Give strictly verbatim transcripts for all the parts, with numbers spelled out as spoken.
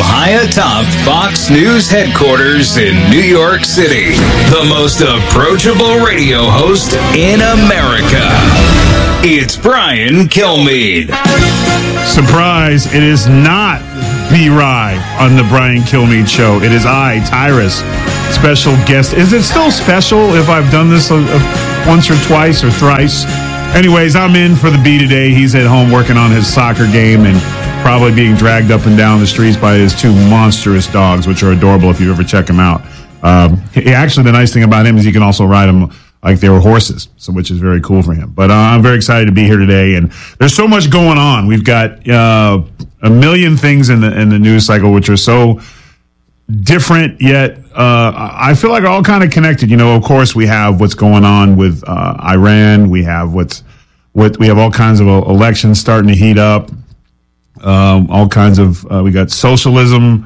high atop Fox News headquarters in New York City, the most approachable radio host in America. It's Brian Kilmeade. Surprise, it is not B-Rye on the Brian Kilmeade Show. It is I, Tyrus, special guest. Is it still special if I've done this a, a, once or twice or thrice? Anyways, I'm in for the B today. He's at home working on his soccer game and probably being dragged up and down the streets by his two monstrous dogs, which are adorable if you ever check them out. Um, he, actually, the nice thing about him is he can also ride them like they were horses, so which is very cool for him. But uh, I'm very excited to be here today, and there's so much going on. We've got uh, a million things in the in the news cycle, which are so different, yet uh, I feel like are all kind of connected. You know, of course, we have what's going on with uh, Iran. We have what's what we have all kinds of elections starting to heat up. Um, all kinds of uh, we got socialism,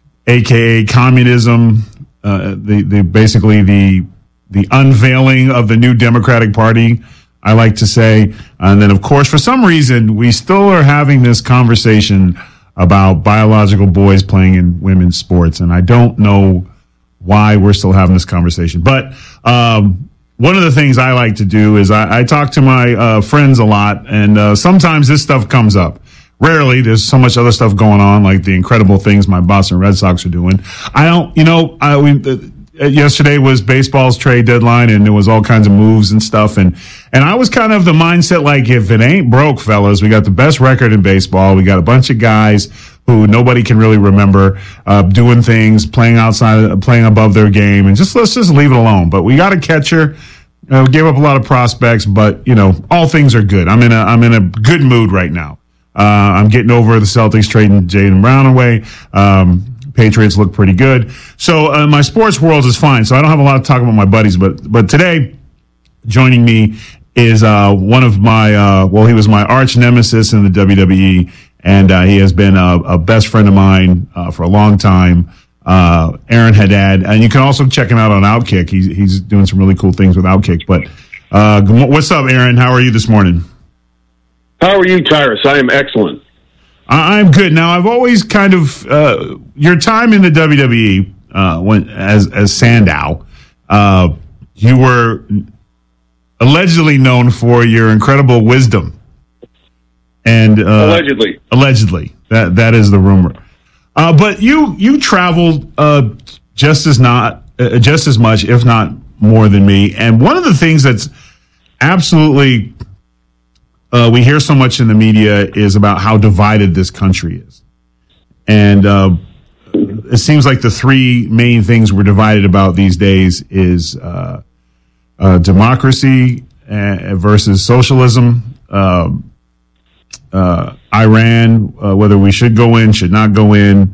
aka communism. Uh, the the basically the the unveiling of the new Democratic Party, I like to say. And then, of course, for some reason, we still are having this conversation about biological boys playing in women's sports. And I don't know why we're still having this conversation. But um, one of the things I like to do is I, I talk to my uh, friends a lot, and uh, sometimes this stuff comes up. Rarely. There's so much other stuff going on, like the incredible things my Boston Red Sox are doing. I don't, you know, I we, uh, yesterday was baseball's trade deadline, and there was all kinds of moves and stuff. And, and I was kind of the mindset, like, if it ain't broke, fellas, we got the best record in baseball. We got a bunch of guys who nobody can really remember, uh, doing things, playing outside, playing above their game, and just, let's just leave it alone. But we got a catcher. Uh, we gave up a lot of prospects, but, you know, all things are good. I'm in a, I'm in a good mood right now. Uh, I'm getting over the Celtics trading Jaylen Brown away. Um, Patriots look pretty good. So uh, my sports world is fine. So I don't have a lot to talk about my buddies. But but today, joining me is uh, one of my, uh, well, he was my arch nemesis in the W W E. And uh, he has been a, a best friend of mine uh, for a long time, uh, Aaron Haddad. And you can also check him out on Outkick. He's, he's doing some really cool things with Outkick. But uh, what's up, Aaron? How are you this morning? How are you, Tyrus? I am excellent. I'm good. Now, I've always kind of uh, your time in the W W E uh, when as as Sandow, uh, you were allegedly known for your incredible wisdom, and uh, allegedly, allegedly that that is the rumor. Uh, but you you traveled uh, just as not uh, just as much, if not more, than me. And one of the things that's absolutely Uh, we hear so much in the media is about how divided this country is. And uh, it seems like the three main things we're divided about these days is uh, uh, democracy uh, versus socialism, uh, uh, Iran, uh, whether we should go in, should not go in,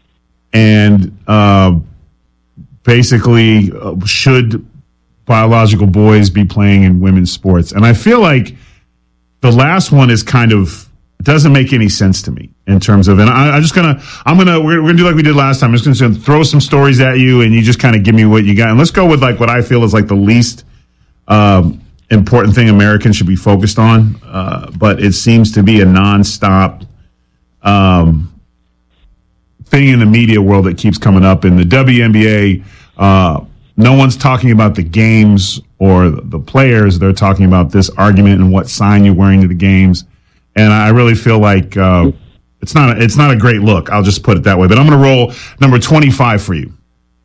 and uh, basically uh, should biological boys be playing in women's sports. And I feel like the last one is kind of doesn't make any sense to me in terms of, and I, I'm just gonna, I'm gonna, we're, we're gonna do like we did last time. I'm just gonna throw some stories at you, and you just kind of give me what you got. And let's go with like what I feel is like the least um, important thing Americans should be focused on, uh, but it seems to be a nonstop um, thing in the media world that keeps coming up. In the W N B A, uh, no one's talking about the games or the players. They're talking about this argument and what sign you're wearing to the games. And I really feel like uh, it's not a, it's not a great look. I'll just put it that way. But I'm going to roll number twenty-five for you.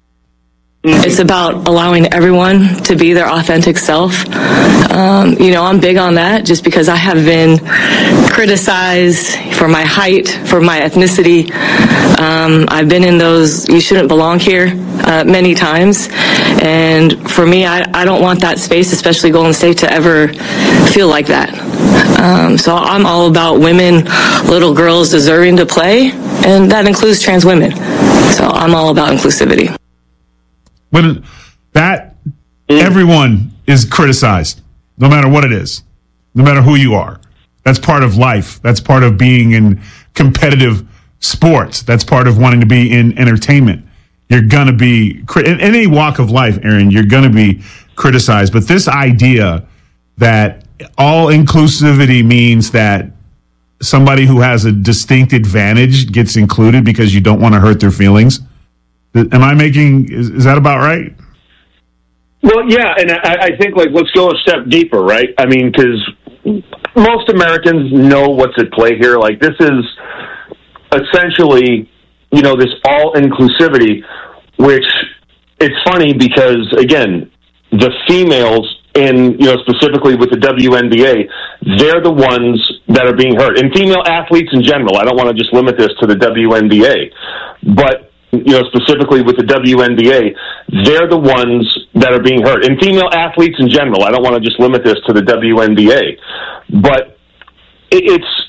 It's about allowing everyone to be their authentic self. Um, you know, I'm big on that just because I have been criticized for my height, for my ethnicity. Um, I've been in those you shouldn't belong here uh, many times. And for me, I, I don't want that space, especially Golden State, to ever feel like that. Um, so I'm all about women, little girls deserving to play, and that includes trans women. So I'm all about inclusivity. When that everyone is criticized, no matter what it is, no matter who you are. That's part of life. That's part of being in competitive sports. That's part of wanting to be in entertainment. You're going to be, in any walk of life, Aaron, you're going to be criticized. But this idea that all inclusivity means that somebody who has a distinct advantage gets included because you don't want to hurt their feelings. Am I making, is, is that about right? Well, yeah, and I, I think, like, let's go a step deeper, right? I mean, because most Americans know what's at play here. Like, this is essentially, you know, this all-inclusivity, which it's funny because, again, the females in, you know, specifically with the W N B A, they're the ones that are being hurt. And female athletes in general, I don't want to just limit this to the W N B A, but you know, specifically with the W N B A, they're the ones that are being hurt. And female athletes in general, I don't want to just limit this to the W N B A, but it's